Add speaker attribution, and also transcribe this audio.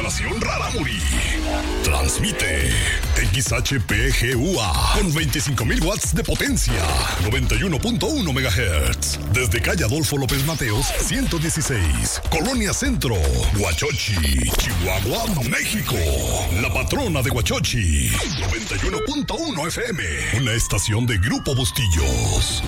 Speaker 1: Estación Rarámuri. Transmite XHPGUA con 25,000 watts de potencia. 91.1 MHz. Desde calle Adolfo López Mateos, 116. Colonia Centro, Huachochi, Chihuahua, México. La patrona de Huachochi. 91.1 FM. Una estación de Grupo Bustillos.